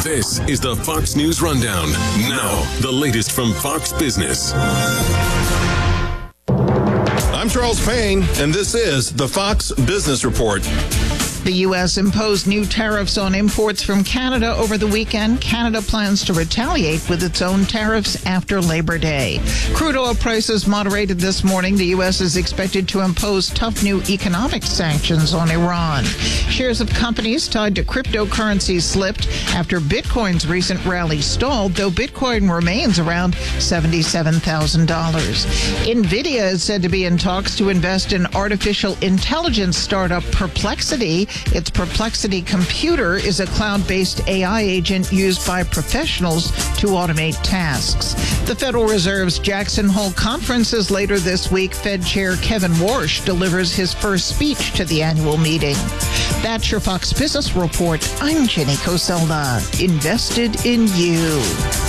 This is the Fox News Rundown. Now, the latest from Fox Business. I'm Charles Payne, and this is the Fox Business Report. The U.S. imposed new tariffs on imports from Canada over the weekend. Canada plans to retaliate with its own tariffs after Labor Day. Crude oil prices moderated this morning. The U.S. is expected to impose tough new economic sanctions on Iran. Shares of companies tied to cryptocurrencies slipped after Bitcoin's recent rally stalled, though Bitcoin remains around $77,000. NVIDIA is said to be in talks to invest in artificial intelligence startup Perplexity. Its Perplexity computer is a cloud-based AI agent used by professionals to automate tasks. The Federal Reserve's Jackson Hole Conference is later this week. Fed Chair Kevin Warsh delivers his first speech to the annual meeting. That's your Fox Business Report. I'm Jenny Coselda. Invested in you.